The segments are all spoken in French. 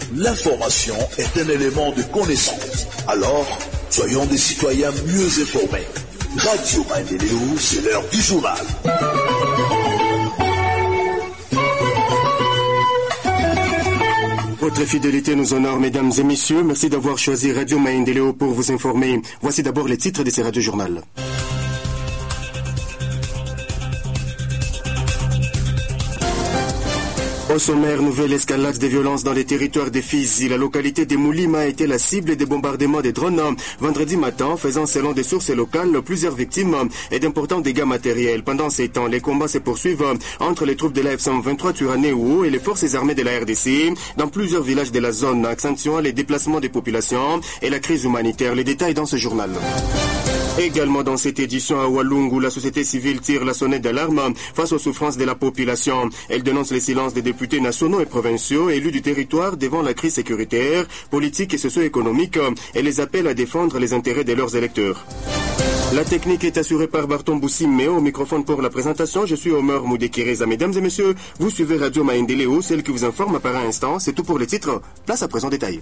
L'information est un élément de connaissance. Alors, soyons des citoyens mieux informés. Radio Maendeleo, c'est l'heure du journal. Votre fidélité nous honore, mesdames et messieurs. Merci d'avoir choisi Radio Maendeleo pour vous informer. Voici d'abord les titres de ce radio-journal. Au sommaire, nouvelle escalade des violences dans les territoires de Fizi. La localité de Moulima a été la cible des bombardements des drones vendredi matin, faisant selon des sources locales plusieurs victimes et d'importants dégâts matériels. Pendant ces temps, les combats se poursuivent entre les troupes de la F-123 Twirwaneho et les forces armées de la RDC dans plusieurs villages de la zone, accentuant les déplacements des populations et la crise humanitaire. Les détails dans ce journal. Également dans cette édition à Walungu, la société civile tire la sonnette d'alarme face aux souffrances de la population. Elle dénonce le silence des députés nationaux et provinciaux élus du territoire devant la crise sécuritaire, politique et socio-économique et les appelle à défendre les intérêts de leurs électeurs. La technique est assurée par Barton Boussime, au microphone pour la présentation. Je suis Omer Moudekireza. Mesdames et messieurs, vous suivez Radio Maendeleo, celle qui vous informe par un instant. C'est tout pour les titres. Place à présent détail.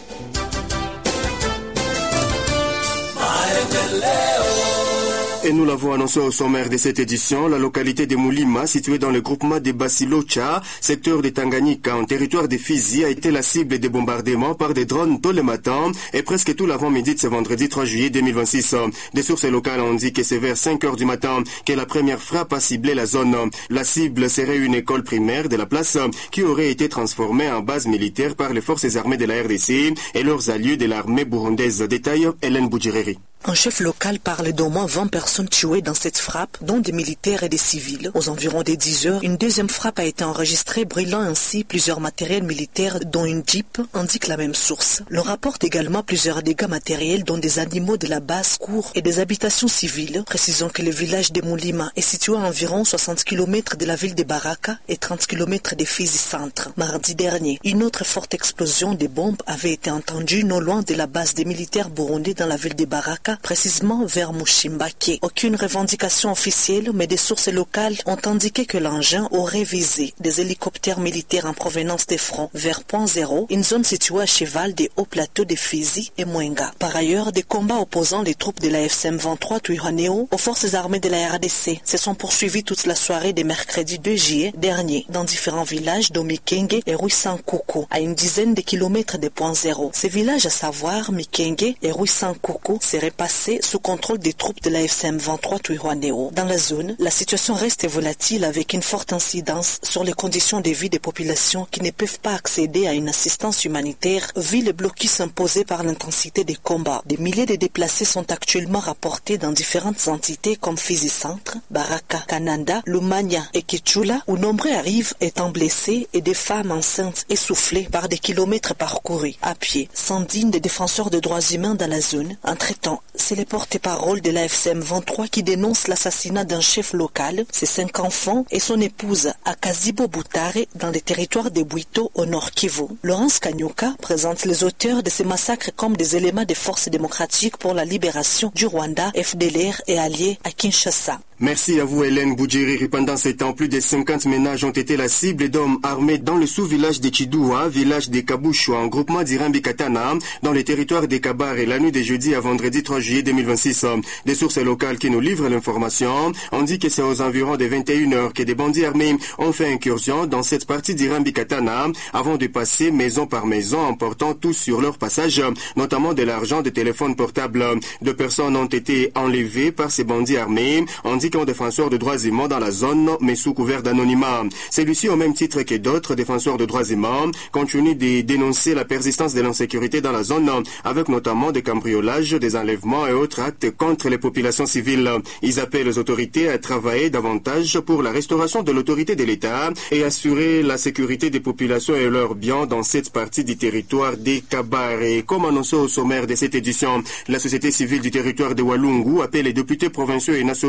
Et nous l'avons annoncé au sommaire de cette édition, la localité de Moulima, située dans le groupement de Basilocha, secteur de Tanganyika, en territoire de Fizi, a été la cible des bombardements par des drones tôt le matin et presque tout l'avant-midi de ce vendredi 3 juillet 2026. Des sources locales ont dit que c'est vers 5 heures du matin que la première frappe a ciblé la zone. La cible serait une école primaire de la place qui aurait été transformée en base militaire par les forces armées de la RDC et leurs alliés de l'armée burundaise. Détail, Hélène Boudjireri. Un chef local parle d'au moins 20 personnes tuées dans cette frappe, dont des militaires et des civils. Aux environs des 10 heures, une deuxième frappe a été enregistrée, brûlant ainsi plusieurs matériels militaires, dont une Jeep, indique la même source. L'on rapporte également plusieurs dégâts matériels, dont des animaux de la basse-cour et des habitations civiles. Précisons que le village de Moulima est situé à environ 60 km de la ville de Baraka et 30 km de Fizi Centre. Mardi dernier, une autre forte explosion de bombes avait été entendue non loin de la base des militaires burundais dans la ville de Baraka, précisément vers Mushimbake. Aucune revendication officielle, mais des sources locales ont indiqué que l'engin aurait visé des hélicoptères militaires en provenance des fronts vers Point Zéro, une zone située à cheval des hauts plateaux de Fizi et Mwenga. Par ailleurs, des combats opposant les troupes de la F-123 Twirwaneho aux forces armées de la RDC se sont poursuivis toute la soirée de mercredi 2 juillet dernier dans différents villages d'Omikenge et Ruisankoukou, à une dizaine de kilomètres de Point Zéro. Ces villages, à savoir Mikenge et Ruisankoukou, seraient passés sous contrôle des troupes de la F-123 Twirwaneho. Dans la zone, la situation reste volatile avec une forte incidence sur les conditions de vie des populations qui ne peuvent pas accéder à une assistance humanitaire vu le blocus imposé par l'intensité des combats. Des milliers de déplacés sont actuellement rapportés dans différentes entités comme Fizi Centre, Baraka, Kananda, Lumania et Kichula, où nombreux arrivent étant blessés et des femmes enceintes essoufflées par des kilomètres parcourus à pied, s'indignent des défenseurs des droits humains dans la zone. Entre-temps, c'est le porte-parole de la FCM23 qui dénonce l'assassinat d'un chef local, ses 5 enfants et son épouse à Kazibo Boutare dans les territoires de Bwito au Nord Kivu. Laurence Kanyuka présente les auteurs de ces massacres comme des éléments des forces démocratiques pour la libération du Rwanda, FDLR et alliés à Kinshasa. Merci à vous Hélène Boudjiriri. Pendant ces temps, plus de 50 ménages ont été la cible d'hommes armés dans le sous-village de Chidoua, village de Kabouchou, en groupement d'Irambi Katana, dans les territoires des Kabare, la nuit de jeudi à vendredi 3 juillet 2026. Des sources locales qui nous livrent l'information ont dit que c'est aux environs de 21h que des bandits armés ont fait incursion dans cette partie d'Irambi Katana avant de passer maison par maison, emportant tout sur leur passage, notamment de l'argent, des téléphones portables. 2 personnes ont été enlevées par ces bandits armés, on dit qu'un défenseur de droits humains dans la zone, mais sous couvert d'anonymat. Celui-ci, au même titre que d'autres défenseurs de droits humains, continue de dénoncer la persistance de l'insécurité dans la zone, avec notamment des cambriolages, des enlèvements et autres actes contre les populations civiles. Ils appellent les autorités à travailler davantage pour la restauration de l'autorité de l'État et assurer la sécurité des populations et leurs biens dans cette partie du territoire des Kabare. Comme annoncé au sommaire de cette édition, la société civile du territoire de Walungu appelle les députés provinciaux et nationaux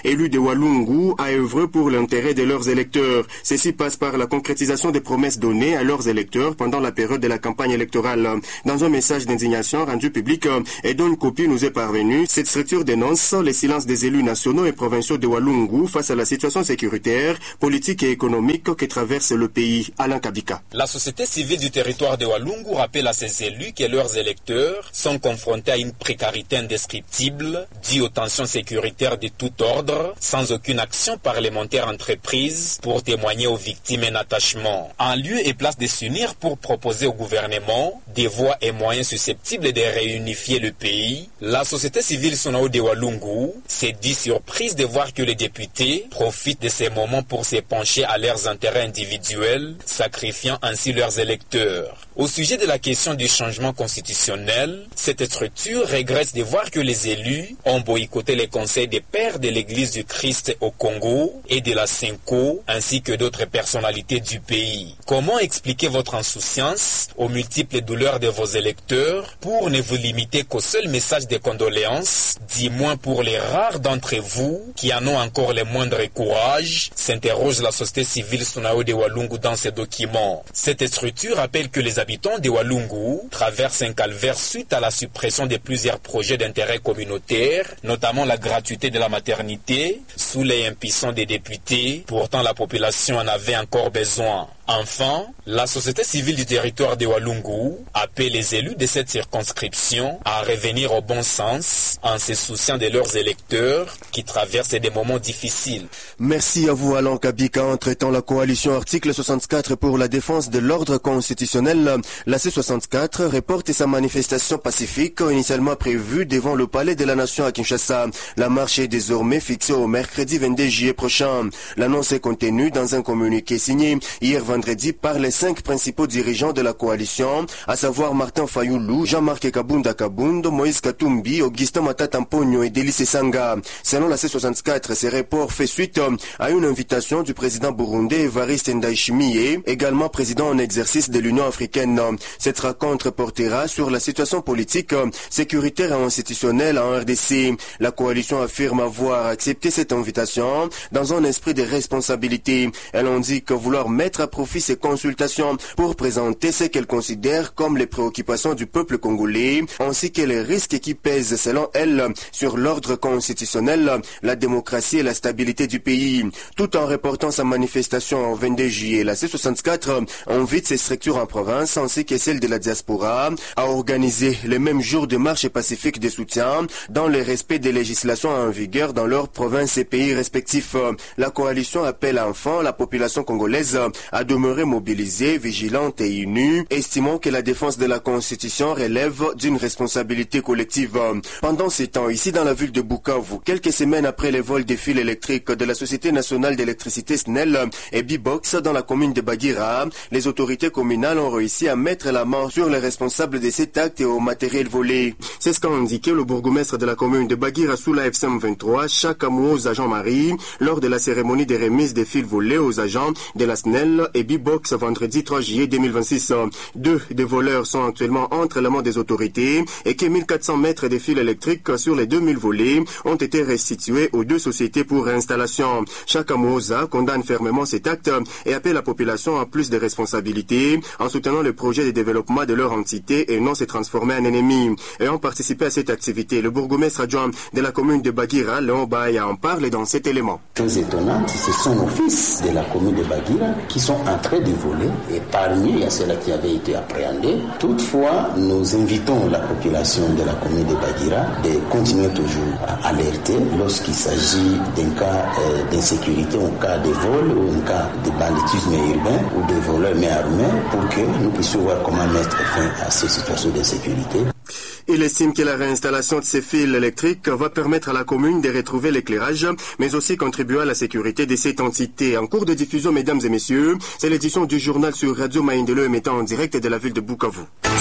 élus de Walungu à œuvrer pour l'intérêt de leurs électeurs. Ceci passe par la concrétisation des promesses données à leurs électeurs pendant la période de la campagne électorale. Dans un message d'indignation rendu public et dont une copie nous est parvenue, cette structure dénonce les silences des élus nationaux et provinciaux de Walungu face à la situation sécuritaire, politique et économique qui traverse le pays. Alain Kabika. La société civile du territoire de Walungu rappelle à ses élus que leurs électeurs sont confrontés à une précarité indescriptible due aux tensions sécuritaires de tout ordre, sans aucune action parlementaire entreprise pour témoigner aux victimes un attachement. En lieu et place de s'unir pour proposer au gouvernement des voies et moyens susceptibles de réunifier le pays, la société civile Sonao de Walungu s'est dit surprise de voir que les députés profitent de ces moments pour se pencher à leurs intérêts individuels, sacrifiant ainsi leurs électeurs. Au sujet de la question du changement constitutionnel, cette structure regrette de voir que les élus ont boycotté les conseils des pères de l'Église du Christ au Congo et de la Senko, ainsi que d'autres personnalités du pays. Comment expliquer votre insouciance aux multiples douleurs de vos électeurs pour ne vous limiter qu'au seul message de condoléances, du moins pour les rares d'entre vous qui en ont encore le moindre courage, s'interroge la société civile Sonao de Walungu dans ses documents. Cette structure rappelle que les habitants de Walungu traversent un calvaire suite à la suppression de plusieurs projets d'intérêt communautaire, notamment la gratuité de la maternité, sous les impuissants des députés. Pourtant, la population en avait encore besoin. Enfin, la société civile du territoire de Walungu appelle les élus de cette circonscription à revenir au bon sens en se souciant de leurs électeurs qui traversent des moments difficiles. Merci à vous Alain Kabika. Entre-temps, la coalition article 64 pour la défense de l'ordre constitutionnel, la C64, reporte sa manifestation pacifique initialement prévue devant le palais de la Nation à Kinshasa. La marche est désormais fixée au mercredi 22 juillet prochain. L'annonce est contenue dans un communiqué signé hier vendredi par les 5 principaux dirigeants de la coalition, à savoir Martin Fayoulou, Jean-Marc Kabunda Kabundo, Moïse Katumbi, Augustin Matata Mpogno et Délice Sanga. Selon la C64, ce report fait suite à une invitation du président burundais Evariste Ndayishimiye, également président en exercice de l'Union africaine. Cette rencontre portera sur la situation politique, sécuritaire et institutionnelle en RDC. La coalition affirme avoir accepté cette invitation dans un esprit de responsabilité. Elle indique vouloir mettre à profit ces consultations pour présenter ce qu'elle considère comme les préoccupations du peuple congolais, ainsi que les risques qui pèsent selon elle sur l'ordre constitutionnel, la démocratie et la stabilité du pays. Tout en reportant sa manifestation au 22 juillet, la C64 invite ses structures en province ainsi que celles de la diaspora à organiser les mêmes jours de marche pacifique de soutien dans le respect des législations en vigueur dans leurs provinces et pays respectifs. La coalition appelle enfin la population congolaise à demeurer mobilisée, vigilante et unie, estimant que la défense de la Constitution relève d'une responsabilité collective. Pendant ces temps, ici dans la ville de Bukavu, quelques semaines après les vols des fils électriques de la Société nationale d'électricité SNEL et B-Box dans la commune de Bagira, les autorités communales ont réussi à mettre la main sur les responsables de cet acte et au matériel volé. C'est ce qu'a indiqué le bourgmestre de la commune de Bagira sous la FCM 23, chaque mois aux agents Marie, lors de la cérémonie de remise des fils volés aux agents de la SNEL et B-Box vendredi 3 juillet 2026. 2 des voleurs sont actuellement entre les mains des autorités et que 1400 mètres de fils électriques sur les 2000 volés ont été restitués aux 2 sociétés pour réinstallation. Chaque Mouza condamne fermement cet acte et appelle la population à plus de responsabilités en soutenant le projet de développement de leur entité et non se transformer en ennemi. Et ont participé à cette activité. Le bourgmestre adjoint de la commune de Bagira, Léon Baya, en parle dans cet élément. Chose étonnante, ce sont nos fils de la commune de Bagira qui sont en train de voler et parmi il y a ceux-là qui avaient été appréhendés. Toutefois, nous invitons la population de la commune de Bagira de continuer toujours à alerter lorsqu'il s'agit d'un cas d'insécurité, un cas de vol ou un cas de banditisme urbain ou de voleurs mais armés pour que nous puissions voir comment mettre fin à ces situations d'insécurité. Il estime que la réinstallation de ces fils électriques va permettre à la commune de retrouver l'éclairage, mais aussi contribuer à la sécurité de cette entité. En cours de diffusion, mesdames et messieurs, c'est l'édition du journal sur Radio Maendeleo émettant en direct de la ville de Bukavu.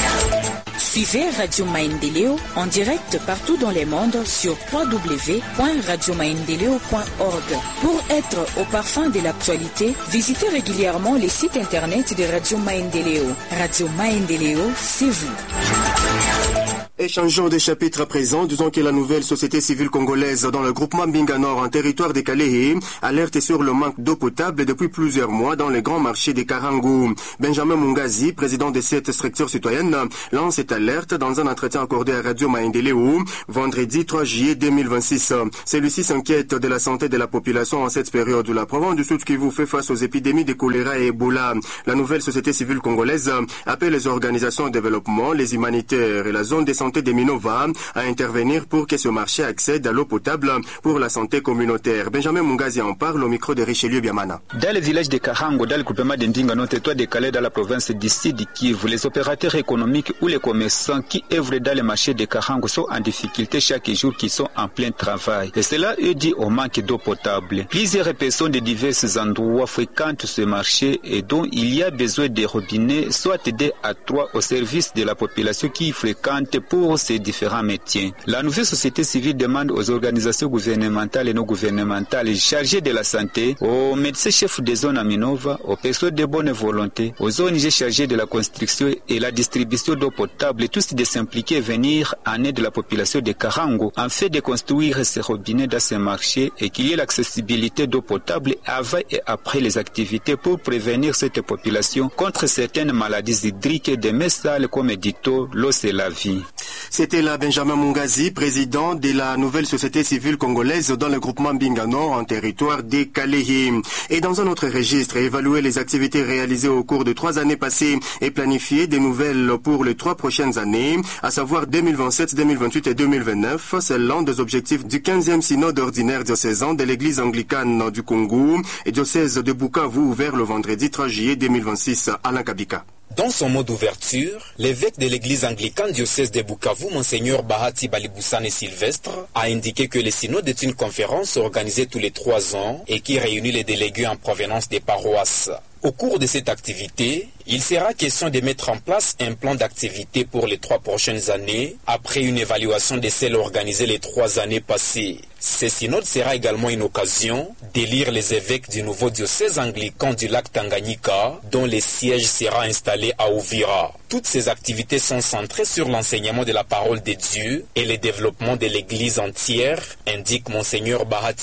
Suivez Radio Maendeleo en direct partout dans le monde sur www.radiomaendeleo.org. Pour être au parfum de l'actualité, visitez régulièrement les sites internet de Radio Maendeleo. Radio Maendeleo, c'est vous. Et changeons de chapitre à présent, disons que la nouvelle société civile congolaise dans le groupement Mbinga Nord en territoire de Kalehe alerte sur le manque d'eau potable depuis plusieurs mois dans les grands marchés de Karangu. Benjamin Mungazi, président de cette structure citoyenne, lance cette alerte dans un entretien accordé à Radio Maendeleo vendredi 3 juillet 2026. Celui-ci s'inquiète de la santé de la population en cette période où la province du Sud Kivu fait face aux épidémies de choléra et Ebola. La nouvelle société civile congolaise appelle les organisations de développement, les humanitaires et la zone de santé de Minova à intervenir pour que ce marché accède à l'eau potable pour la santé communautaire. Benjamin Mungazi en parle au micro de Richelieu Biamana. Dans le village de Karango, dans le groupement de Mbinga Nord, territoire de Calais, dans la province d'ici de Kivu, les opérateurs économiques ou les commerçants qui œuvrent dans le marché de Karango sont en difficulté chaque jour, qui sont en plein travail. Et cela est dû au manque d'eau potable. Plusieurs personnes de divers endroits fréquentent ce marché et dont il y a besoin de robinets, soit des à 3 au service de la population qui fréquente pour ces différents métiers. La nouvelle société civile demande aux organisations gouvernementales et non gouvernementales chargées de la santé, aux médecins chefs des zones à Minova, aux personnes de bonne volonté, aux ONG chargées de la construction et la distribution d'eau potable, tous de s'impliquer et venir en aide de la population de Karango en fait de construire ces robinets dans ces marchés et qu'il y ait l'accessibilité d'eau potable avant et après les activités pour prévenir cette population contre certaines maladies hydriques des mets sales comme édito, l'eau c'est la vie. C'était là Benjamin Mungazi, président de la nouvelle société civile congolaise dans le groupement Mbinga Nord en territoire de Kalehe. Et dans un autre registre, évaluer les activités réalisées au cours de 3 années passées et planifier des nouvelles pour les 3 prochaines années, à savoir 2027, 2028 et 2029. C'est l'un des objectifs du 15e synode ordinaire diocésain de l'église anglicane du Congo et diocèse de Bukavu ouvert le vendredi 3 juillet 2026 à Lankabika. Dans son mot d'ouverture, l'évêque de l'église anglicane diocèse de Bukavu, Monseigneur Bahati Baliboussane Sylvestre, a indiqué que le synode est une conférence organisée tous les 3 ans et qui réunit les délégués en provenance des paroisses. Au cours de cette activité, il sera question de mettre en place un plan d'activité pour les 3 prochaines années, après une évaluation de celles organisées les 3 années passées. Ce synode sera également une occasion d'élire les évêques du nouveau diocèse anglican du lac Tanganyika, dont le siège sera installé à Uvira. Toutes ces activités sont centrées sur l'enseignement de la parole de Dieu et le développement de l'église entière, indique Monseigneur Bahati